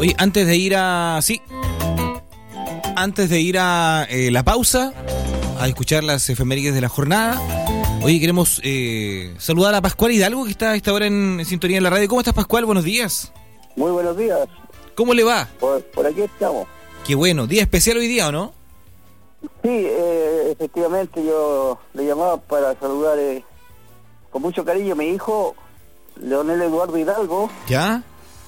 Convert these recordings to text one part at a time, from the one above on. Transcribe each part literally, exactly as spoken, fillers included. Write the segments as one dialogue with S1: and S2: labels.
S1: Oye, antes de ir a... Sí. Antes de ir a eh, la pausa, a escuchar las efemérides de la jornada, oye, queremos eh, saludar a Pascual Hidalgo, que está a esta hora en, en sintonía en la radio. ¿Cómo estás, Pascual? Buenos días.
S2: Muy buenos días.
S1: ¿Cómo le va?
S2: Por, por aquí estamos.
S1: Qué bueno. ¿Día especial hoy día o no?
S2: Sí, eh, efectivamente yo le llamaba para saludar eh, con mucho cariño a mi hijo, Leonel Eduardo Hidalgo.
S1: ¿Ya?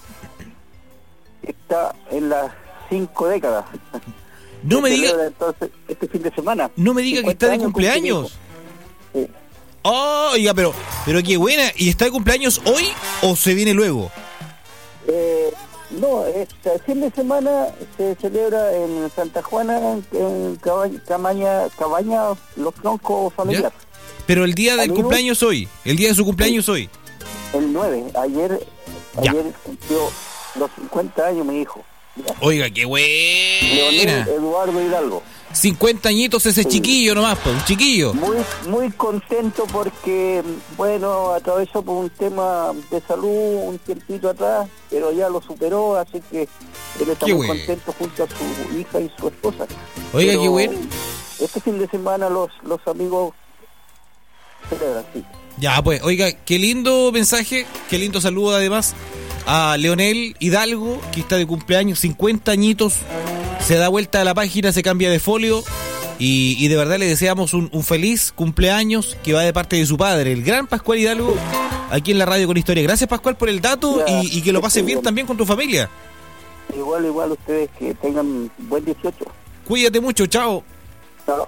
S2: Está en las cinco décadas.
S1: No me diga...
S2: Entonces, este fin de semana.
S1: No me diga que está de cumpleaños.
S2: Sí.
S1: Oh, oiga, pero, pero qué buena. ¿Y está de cumpleaños hoy o se viene luego?
S2: Eh, no, este fin de semana se celebra en Santa Juana, en, en Cabaña, Cabaña, Cabaña, Los Troncos Familiares.
S1: Pero el día del
S2: ¿Amigo?
S1: cumpleaños hoy, el día de su cumpleaños hoy.
S2: El nueve, ayer,
S1: Ya.
S2: ayer cumplió los cincuenta años mi hijo. Ya.
S1: Oiga, qué buena.
S2: Leonel Eduardo Hidalgo.
S1: cincuenta añitos ese
S2: Sí.
S1: chiquillo nomás, pues, un chiquillo.
S2: Muy muy contento porque, bueno, atravesó por un tema de salud un tiempito atrás, pero ya lo superó, así que él está
S1: Qué
S2: muy
S1: bueno.
S2: contento junto a su hija y su esposa.
S1: Oiga,
S2: Pero
S1: qué bueno.
S2: este fin de semana los, los amigos celebran, sí.
S1: Ya, pues, oiga, qué lindo mensaje, qué lindo saludo además a Leonel Hidalgo, que está de cumpleaños, cincuenta añitos, se da vuelta a la página, se cambia de folio y, y de verdad le deseamos un, un feliz cumpleaños que va de parte de su padre, el gran Pascual Hidalgo, aquí en la radio con Historia. Gracias, Pascual, por el dato
S2: Ya,
S1: y, y que lo pases
S2: sí,
S1: bien
S2: bueno.
S1: también con tu familia.
S2: Igual, igual ustedes que tengan buen dieciocho.
S1: Cuídate mucho, chao.
S2: Chao.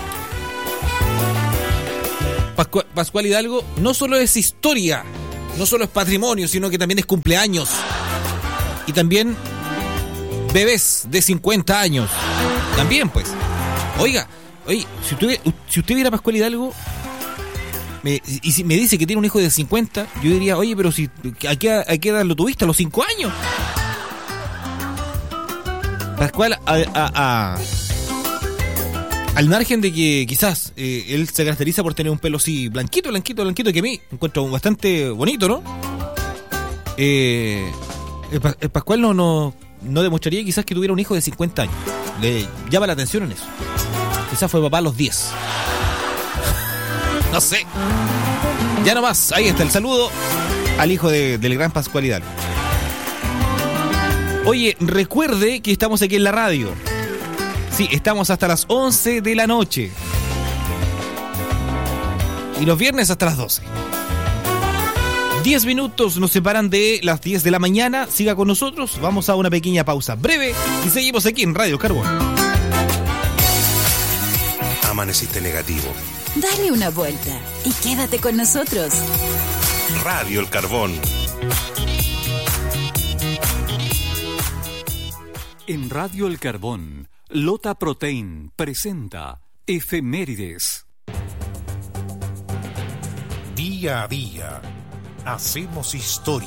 S1: Pascual, Pascual Hidalgo no solo es historia, no solo es patrimonio, sino que también es cumpleaños. Y también bebés de cincuenta años. También, pues. Oiga, oye, si usted, si usted viera a Pascual Hidalgo me, y si me dice que tiene un hijo de cincuenta, yo diría, oye, pero si ¿a qué, a qué edad lo tuviste? ¿A los cinco años? Pascual, a... a, a al margen de que quizás eh, él se caracteriza por tener un pelo así blanquito, blanquito, blanquito, que a mí encuentro bastante bonito, ¿no? Eh, el, Pa- el Pascual no, no, no demostraría quizás que tuviera un hijo de cincuenta años. Le llama la atención en eso. Quizás fue papá a los diez. No sé. Ya nomás, ahí está el saludo al hijo de, del gran Pascual Hidalgo. Oye, recuerde que estamos aquí en la radio. Sí, estamos hasta las once de la noche. Y los viernes hasta las doce. diez minutos nos separan de las diez de la mañana. Siga con nosotros. Vamos a una pequeña pausa breve y seguimos aquí en Radio Carbón.
S3: Amaneciste negativo.
S4: Dale una vuelta y quédate con nosotros.
S3: Radio El Carbón.
S5: En Radio El Carbón, Lota Protein presenta Efemérides.
S6: Día a día, hacemos historia.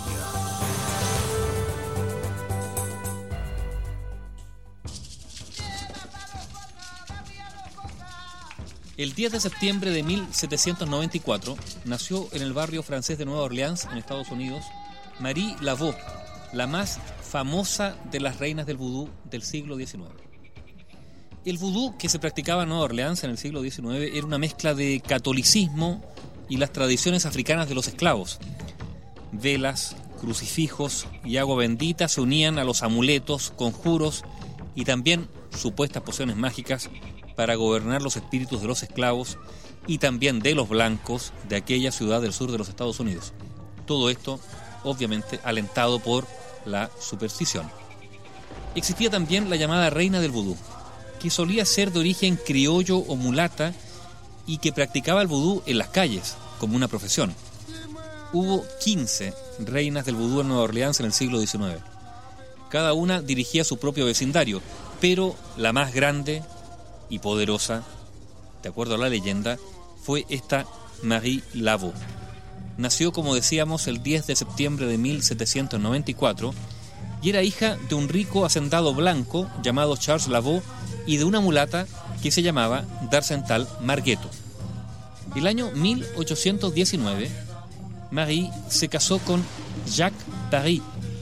S7: El diez de septiembre de mil setecientos noventa y cuatro nació en el barrio francés de Nueva Orleans, en Estados Unidos, Marie Laveau, la más famosa de las reinas del vudú del siglo diecinueve. El vudú que se practicaba en Nueva Orleans en el siglo diecinueve era una mezcla de catolicismo y las tradiciones africanas de los esclavos. Velas, crucifijos y agua bendita se unían a los amuletos, conjuros y también supuestas pociones mágicas para gobernar los espíritus de los esclavos y también de los blancos de aquella ciudad del sur de los Estados Unidos. Todo esto, obviamente, alentado por la superstición. Existía también la llamada reina del vudú, que solía ser de origen criollo o mulata y que practicaba el vudú en las calles, como una profesión. Hubo quince reinas del vudú en Nueva Orleans en el siglo diecinueve. Cada una dirigía su propio vecindario, pero la más grande y poderosa, de acuerdo a la leyenda, fue esta Marie Laveau. Nació, como decíamos, el diez de septiembre de mil setecientos noventa y cuatro y era hija de un rico hacendado blanco llamado Charles Laveau y de una mulata que se llamaba Darcental Margueto. El año mil ochocientos diecinueve, Marie se casó con Jacques Paris,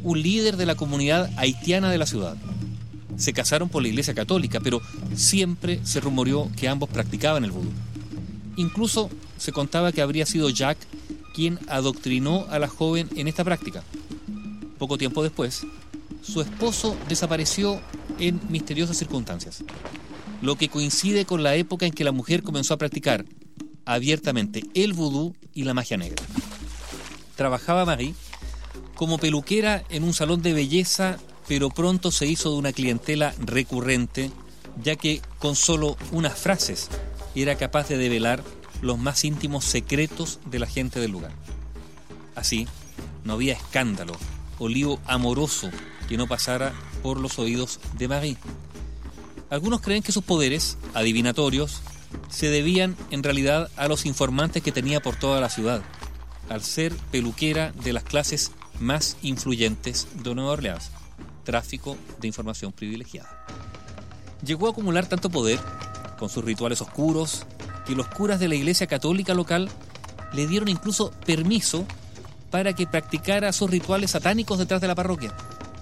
S7: un líder de la comunidad haitiana de la ciudad. Se casaron por la Iglesia Católica, pero siempre se rumoreó que ambos practicaban el vudú. Incluso se contaba que habría sido Jack quien adoctrinó a la joven en esta práctica. Poco tiempo después, su esposo desapareció en misteriosas circunstancias, lo que coincide con la época en que la mujer comenzó a practicar abiertamente el vudú y la magia negra. Trabajaba Marie como peluquera en un salón de belleza, pero pronto se hizo de una clientela recurrente, ya que con solo unas frases era capaz de develar los más íntimos secretos de la gente del lugar. Así, no había escándalo o lío amoroso que no pasara por los oídos de Marie. Algunos creen que sus poderes adivinatorios se debían en realidad a los informantes que tenía por toda la ciudad, al ser peluquera de las clases más influyentes de Nueva Orleans, tráfico de información privilegiada. Llegó a acumular tanto poder, con sus rituales oscuros, que los curas de la iglesia católica local le dieron incluso permiso para que practicara sus rituales satánicos detrás de la parroquia.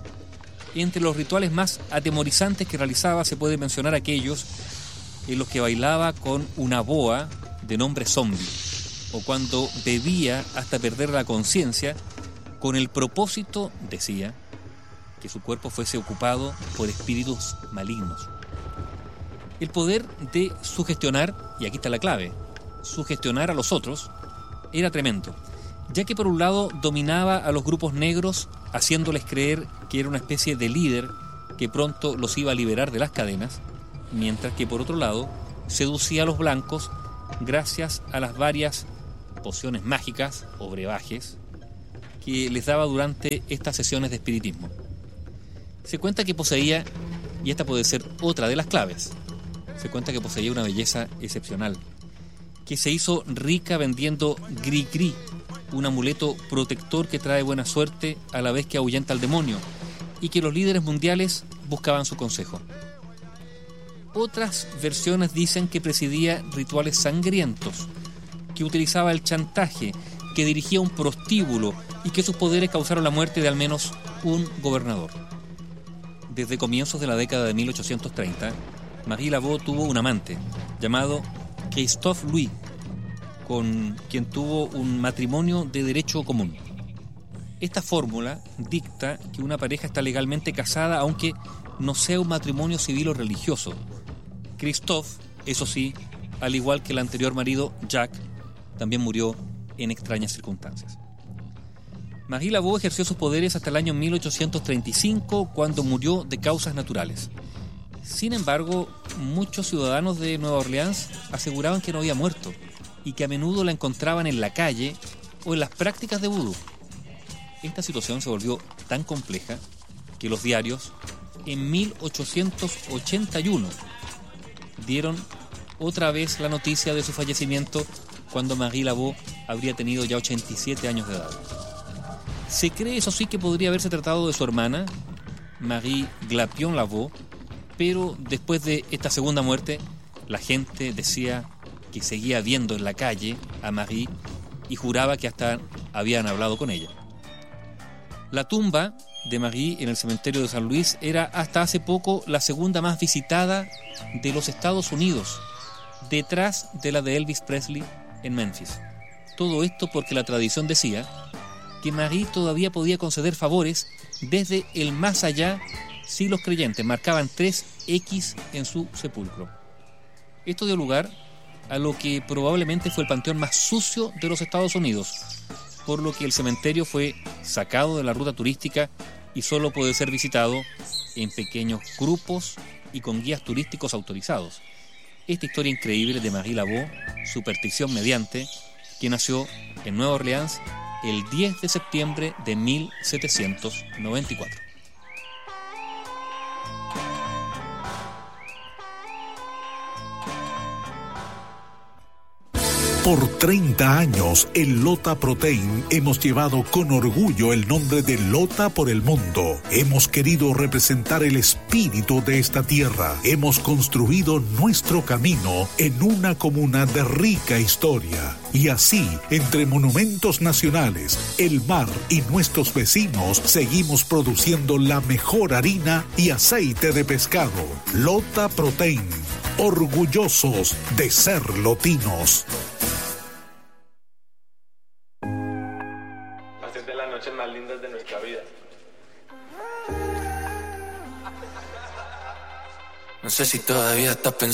S7: Entre los rituales más atemorizantes que realizaba se puede mencionar aquellos en los que bailaba con una boa de nombre zombie, o cuando bebía hasta perder la conciencia con el propósito, decía, que su cuerpo fuese ocupado por espíritus malignos. El poder de sugestionar, y aquí está la clave, sugestionar a los otros, era tremendo, ya que por un lado dominaba a los grupos negros, haciéndoles creer que era una especie de líder que pronto los iba a liberar de las cadenas, mientras que por otro lado seducía a los blancos gracias a las varias pociones mágicas o brebajes que les daba durante estas sesiones de espiritismo. Se cuenta que poseía, y esta puede ser otra de las claves, se cuenta que poseía una belleza excepcional, que se hizo rica vendiendo gris-gris, un amuleto protector que trae buena suerte a la vez que ahuyenta al demonio, y que los líderes mundiales buscaban su consejo. Otras versiones dicen que presidía rituales sangrientos, que utilizaba el chantaje, que dirigía un prostíbulo y que sus poderes causaron la muerte de al menos un gobernador. Desde comienzos de la década de mil ochocientos treinta, Marie Laveau tuvo un amante llamado Christophe Louis, con quien tuvo un matrimonio de derecho común. Esta fórmula dicta que una pareja está legalmente casada aunque no sea un matrimonio civil o religioso. Christophe, eso sí, al igual que el anterior marido, Jack, también murió en extrañas circunstancias. Marie Laveau ejerció sus poderes hasta el año mil ochocientos treinta y cinco, cuando murió de causas naturales. Sin embargo, muchos ciudadanos de Nueva Orleans aseguraban que no había muerto y que a menudo la encontraban en la calle o en las prácticas de vudú. Esta situación se volvió tan compleja que los diarios, en mil ochocientos ochenta y uno, dieron otra vez la noticia de su fallecimiento cuando Marie Laveau habría tenido ya ochenta y siete años de edad. Se cree, eso sí, que podría haberse tratado de su hermana, Marie Glapion Laveau, pero después de esta segunda muerte, la gente decía que seguía viendo en la calle a Marie y juraba que hasta habían hablado con ella. La tumba de Marie en el cementerio de San Luis era hasta hace poco la segunda más visitada de los Estados Unidos, detrás de la de Elvis Presley en Memphis. Todo esto porque la tradición decía que Marie todavía podía conceder favores desde el más allá si los creyentes marcaban tres equis en su sepulcro. Esto dio lugar a lo que probablemente fue el panteón más sucio de los Estados Unidos, por lo que el cementerio fue sacado de la ruta turística y solo puede ser visitado en pequeños grupos y con guías turísticos autorizados. Esta historia increíble de Marie Laveau, superstición mediante, que nació en Nueva Orleans el diez de septiembre de mil setecientos noventa y cuatro.
S8: Por treinta años, en Lota Protein hemos llevado con orgullo el nombre de Lota por el mundo. Hemos querido representar el espíritu de esta tierra. Hemos construido nuestro camino en una comuna de rica historia. Y así, entre monumentos nacionales, el mar y nuestros vecinos, seguimos produciendo la mejor harina y aceite de pescado. Lota Protein, orgullosos de ser lotinos.
S9: De las noches más lindas de nuestra vida.
S10: No sé si todavía estás pensando